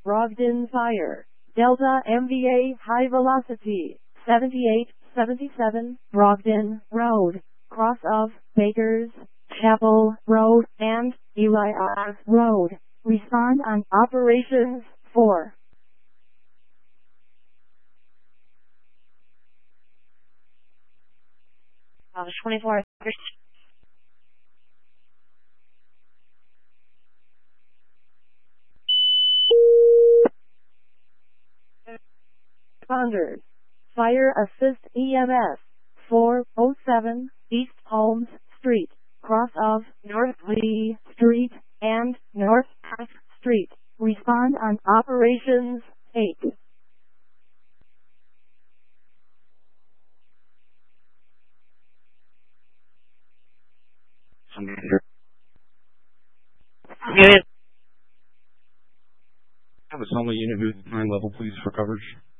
Brogden Fire. Delta MVA High Velocity. 7877 Brogden Road. Cross of Bakers, Chapel Road, and Elias Road. Respond on Operations 4. Officer 24. Responders. Fire Assist EMS. 407 East Holmes Street. Cross of North Lee Street and North F Street. Respond on Operations 8. Have a summary unit who's 9 level, please, for coverage.